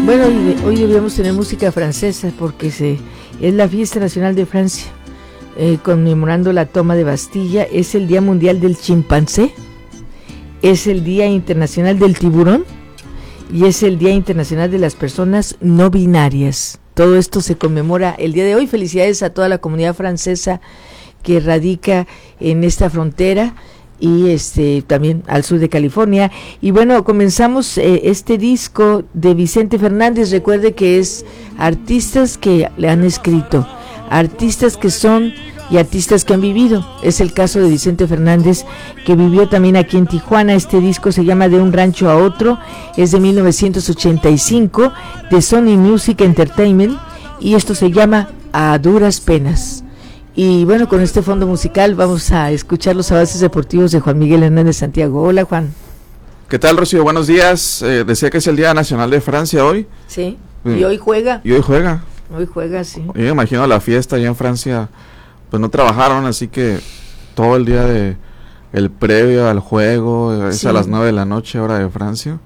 Bueno, hoy debíamos tener música francesa porque es la fiesta nacional de Francia, conmemorando la toma de Bastilla. Es el Día Mundial del Chimpancé, es el Día Internacional del Tiburón y es el Día Internacional de las Personas No Binarias. Todo esto se conmemora el día de hoy. Felicidades a toda la comunidad francesa que radica en esta frontera y también al sur de California. Y bueno, comenzamos este disco de Vicente Fernández. Recuerde que es artistas que le han escrito, artistas que son y artistas que han vivido. Es el caso de Vicente Fernández, que vivió también aquí en Tijuana. Este disco se llama De un rancho a otro, es de 1985, de Sony Music Entertainment, y esto se llama A duras penas. Y bueno, con este fondo musical vamos a escuchar los avances deportivos de Juan Miguel Hernández Santiago. Hola, Juan. ¿Qué tal, Rocío? Buenos días. Decía que es el Día Nacional de Francia hoy. Sí, y hoy juega. Y hoy juega. Hoy juega, sí. Yo me imagino la fiesta allá en Francia, pues no trabajaron, así que todo el día de el previo al juego, es a las 9 de la noche, hora de Francia.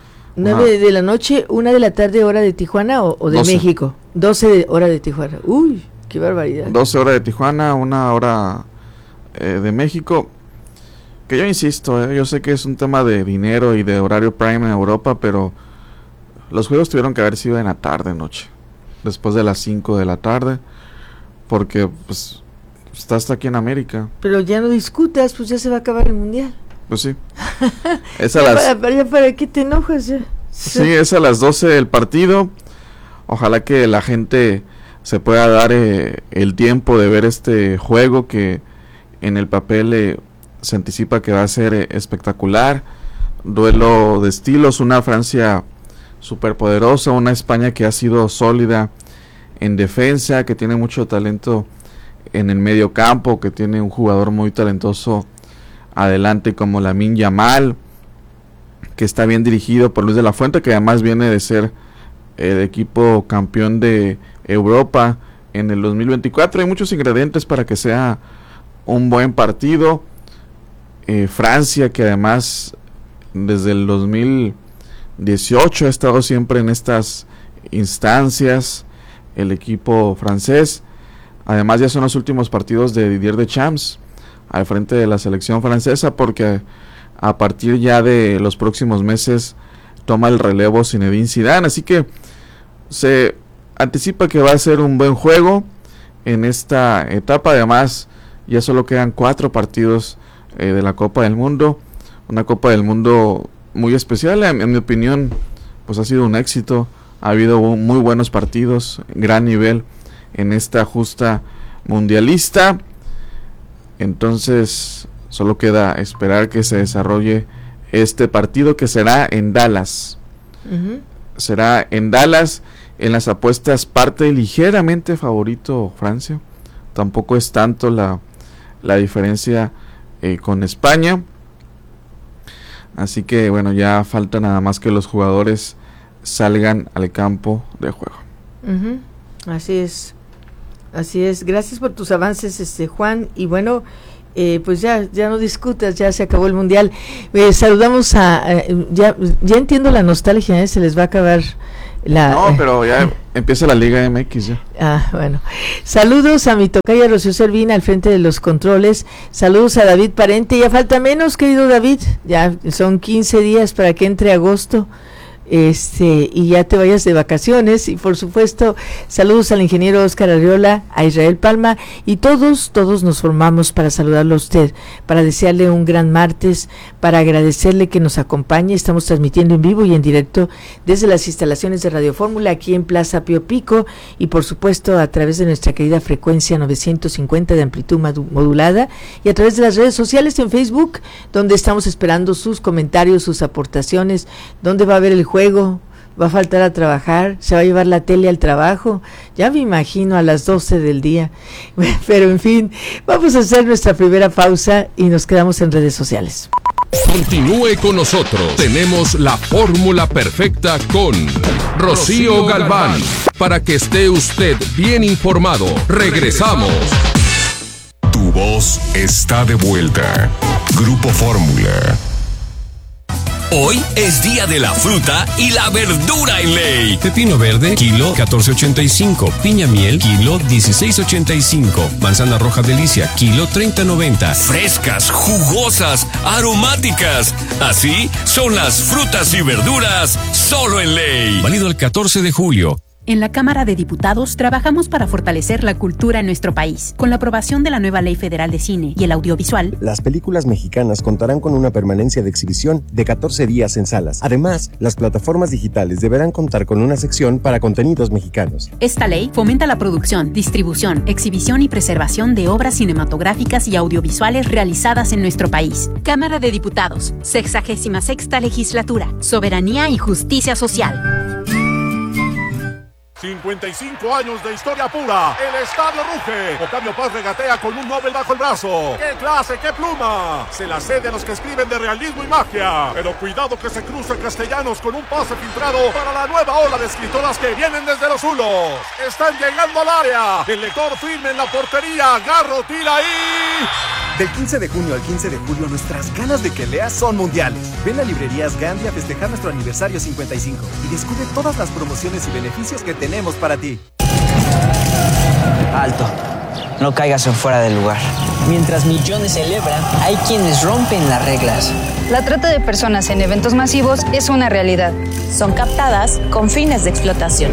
9 de la noche, 1 de la tarde, hora de Tijuana o de 12. México. 12 hora de Tijuana. Uy, qué barbaridad. 12 horas de Tijuana, 1 hora de México. Que yo insisto, yo sé que es un tema de dinero y de horario prime en Europa, pero los juegos tuvieron que haber sido en la tarde, noche. Después de las 5 de la tarde, porque pues está hasta aquí en América. Pero ya no discutas, pues ya se va a acabar el mundial. Pues sí. Es a las... ¿Para qué te enojas? Sí, es a las 12 el partido. Ojalá que la gente se pueda dar el tiempo de ver este juego que en el papel se anticipa que va a ser espectacular. Duelo de estilos, una Francia superpoderosa, una España que ha sido sólida en defensa, que tiene mucho talento en el medio campo, que tiene un jugador muy talentoso adelante como Lamine Yamal, que está bien dirigido por Luis de la Fuente, que además viene de ser el equipo campeón de Europa en el 2024. Hay muchos ingredientes para que sea un buen partido. Francia, que además desde el 2018 ha estado siempre en estas instancias, el equipo francés. Además ya son los últimos partidos de Didier Deschamps al frente de la selección francesa, porque a partir ya de los próximos meses toma el relevo Zinedine Zidane, así que se anticipa que va a ser un buen juego en esta etapa. Además ya solo quedan 4 partidos de la Copa del Mundo, una Copa del Mundo muy especial, en mi opinión pues ha sido un éxito, ha habido muy buenos partidos, gran nivel en esta justa mundialista. Entonces solo queda esperar que se desarrolle este partido, que será en Dallas. Será en Dallas. En las apuestas parte ligeramente favorito Francia, tampoco es tanto la diferencia con España, así que bueno, ya falta nada más que los jugadores salgan al campo de juego. Así es, gracias por tus avances, Juan, y bueno, pues ya no discutas, ya se acabó el mundial. Saludamos ya entiendo la nostalgia, se les va a acabar pero ya empieza la Liga MX ya. Bueno. Saludos a mi tocaya Rocío Servina al frente de los controles. Saludos a David Parente. Ya falta menos, querido David. Ya son 15 días para que entre agosto. Y ya te vayas de vacaciones. Y por supuesto, saludos al ingeniero Oscar Arriola, a Israel Palma, y todos nos formamos para saludarlo a usted, para desearle un gran martes, para agradecerle que nos acompañe. Estamos transmitiendo en vivo y en directo desde las instalaciones de Radio Fórmula aquí en Plaza Pío Pico, y por supuesto a través de nuestra querida frecuencia 950 de amplitud modulada, y a través de las redes sociales en Facebook, donde estamos esperando sus comentarios, sus aportaciones, donde va a haber el juego, va a faltar a trabajar, se va a llevar la tele al trabajo, ya me imagino a las 12 del día, pero en fin, vamos a hacer nuestra primera pausa y nos quedamos en redes sociales. Continúe con nosotros, tenemos la fórmula perfecta con Rocío Galván, para que esté usted bien informado. Regresamos. Tu voz está de vuelta. Grupo Fórmula. Hoy es día de la fruta y la verdura en Ley. Pepino verde, kilo 14.85. Piña miel, kilo 16.85. Manzana roja delicia, kilo 30.90. Frescas, jugosas, aromáticas. Así son las frutas y verduras solo en Ley. Válido el 14 de julio. En la Cámara de Diputados trabajamos para fortalecer la cultura en nuestro país. Con la aprobación de la nueva Ley Federal de Cine y el Audiovisual, las películas mexicanas contarán con una permanencia de exhibición de 14 días en salas. Además, las plataformas digitales deberán contar con una sección para contenidos mexicanos. Esta ley fomenta la producción, distribución, exhibición y preservación de obras cinematográficas y audiovisuales realizadas en nuestro país. Cámara de Diputados, 66ª Legislatura, Soberanía y Justicia Social. 55 años de historia pura. El estadio ruge. Octavio Paz regatea con un Nobel bajo el brazo. ¡Qué clase, qué pluma! Se la cede a los que escriben de realismo y magia. Pero cuidado que se cruza Castellanos con un pase filtrado para la nueva ola de escritoras que vienen desde los Zulos. Están llegando al área. El lector firme en la portería. Garro tira ahí. Del 15 de junio al 15 de julio, nuestras ganas de que leas son mundiales. Ven a Librerías Gandhi a festejar nuestro aniversario 55 y descubre todas las promociones y beneficios que tenemos para ti. Alto, no caigas en fuera del lugar. Mientras millones celebran, hay quienes rompen las reglas. La trata de personas en eventos masivos es una realidad. Son captadas con fines de explotación.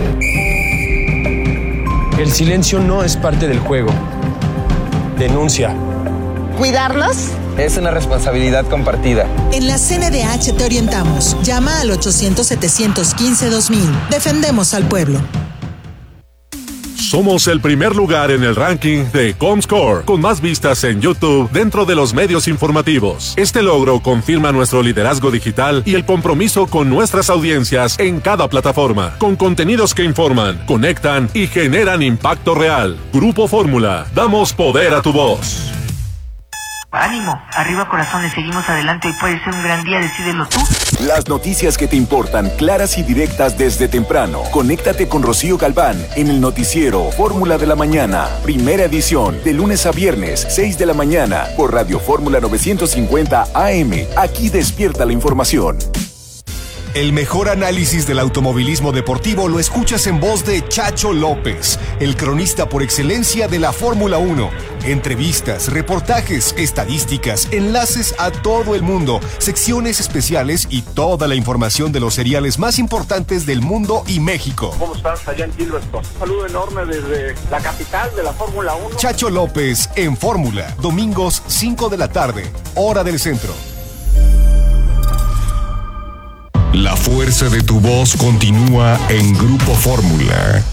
El silencio no es parte del juego. Denuncia. ¿Cuidarnos? Es una responsabilidad compartida. En la CNDH te orientamos. Llama al 800-715-2000. Defendemos al pueblo. Somos el primer lugar en el ranking de Comscore, con más vistas en YouTube dentro de los medios informativos. Este logro confirma nuestro liderazgo digital y el compromiso con nuestras audiencias en cada plataforma, con contenidos que informan, conectan y generan impacto real. Grupo Fórmula, damos poder a tu voz. Ánimo, arriba corazones, seguimos adelante, hoy puede ser un gran día, decídelo tú. Las noticias que te importan, claras y directas desde temprano. Conéctate con Rocío Galván en el noticiero Fórmula de la Mañana, primera edición, de lunes a viernes, 6 de la mañana, por Radio Fórmula 950 AM. Aquí despierta la información. El mejor análisis del automovilismo deportivo lo escuchas en voz de Chacho López, el cronista por excelencia de la Fórmula 1. Entrevistas, reportajes, estadísticas, enlaces a todo el mundo, secciones especiales y toda la información de los seriales más importantes del mundo y México. ¿Cómo estás allá en Gilberto? Un saludo enorme desde la capital de la Fórmula 1. Chacho López en Fórmula, domingos 5 de la tarde, hora del centro. La fuerza de tu voz continúa en Grupo Fórmula.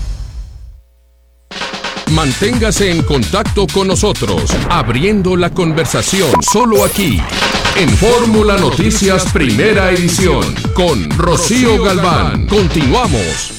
Manténgase en contacto con nosotros, abriendo la conversación solo aquí, en Fórmula Noticias Primera Edición, con Rocío Galván. Continuamos.